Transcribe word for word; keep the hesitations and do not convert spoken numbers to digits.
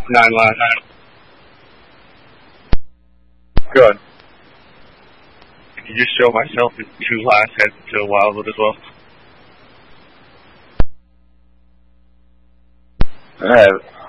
Nine last. Good. Can you just show myself in two last heads to Wildwood as well? I have it.